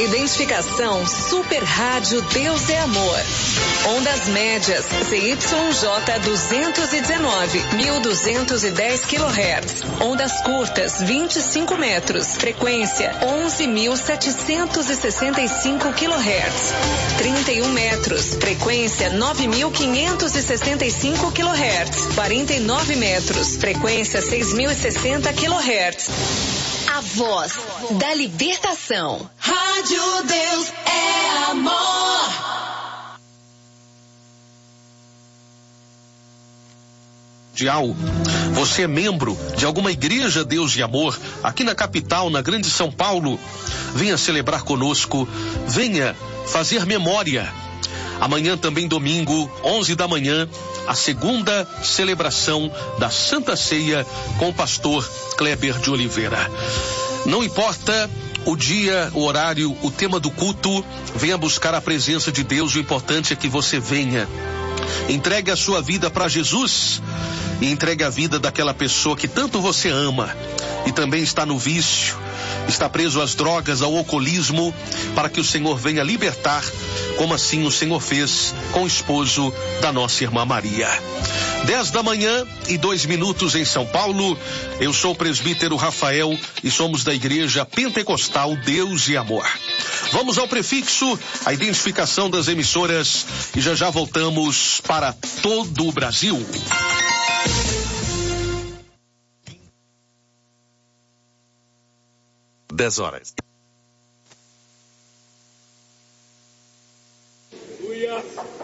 Identificação Super Rádio Deus é Amor. Ondas médias CYJ 219, 1210 kHz. Ondas curtas 25 metros. Frequência 11.765 kHz. 31 metros. Frequência 9.565 kHz. 49 metros. Frequência 6.060 kHz. A voz da libertação. Rádio Deus é Amor. Você é membro de alguma igreja Deus de Amor aqui na capital, na Grande São Paulo? Venha celebrar conosco, venha fazer memória. Amanhã também domingo, 11 da manhã, a segunda celebração da Santa Ceia com o pastor Kleber de Oliveira. Não importa o dia, o horário, o tema do culto, venha buscar a presença de Deus. O importante é que você venha. Entregue a sua vida para Jesus e entregue a vida daquela pessoa que tanto você ama e também está no vício, está preso às drogas, ao alcoolismo, para que o Senhor venha libertar, como assim o Senhor fez com o esposo da nossa irmã Maria. 10 da manhã e 2 minutos em São Paulo. Eu sou o presbítero Rafael e somos da Igreja Pentecostal Deus e Amor. Vamos ao prefixo, a identificação das emissoras e já voltamos para todo o Brasil. Dez horas. Aleluia.